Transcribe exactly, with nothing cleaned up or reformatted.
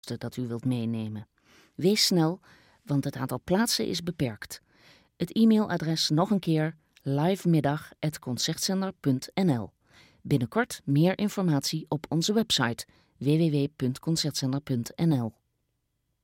dat u wilt meenemen. Wees snel, want het aantal plaatsen is beperkt. Het e-mailadres nog een keer livemiddag apenstaartje concertzender punt n l. Binnenkort meer informatie op onze website w w w punt concertzender punt n l.